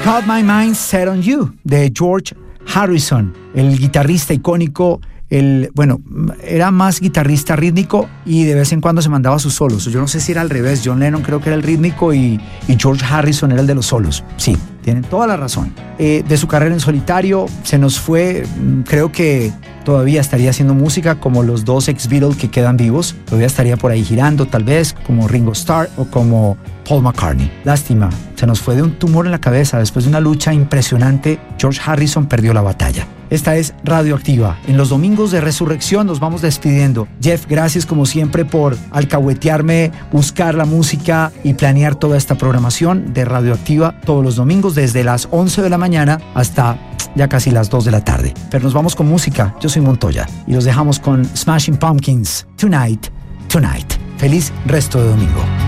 Got My Mind Set on You, de George Harrison, el guitarrista icónico. Era más guitarrista rítmico y de vez en cuando se mandaba sus solos. Yo no sé si era al revés, John Lennon creo que era el rítmico y George Harrison era el de los solos. Sí, tienen toda la razón. De su carrera en solitario se nos fue, creo que todavía estaría haciendo música como los dos ex-Beatles que quedan vivos. Todavía estaría por ahí girando tal vez, como Ringo Starr o como Paul McCartney. Lástima, se nos fue de un tumor en la cabeza. Después de una lucha impresionante, George Harrison perdió la batalla. Esta es Radioactiva. En los domingos de Resurrección nos vamos despidiendo. Jeff, gracias como siempre por alcahuetearme, buscar la música y planear toda esta programación de Radioactiva todos los domingos desde las 11 de la mañana hasta ya casi las 2 de la tarde. Pero nos vamos con música. Yo soy Montoya y los dejamos con Smashing Pumpkins. Tonight, Tonight. Feliz resto de domingo.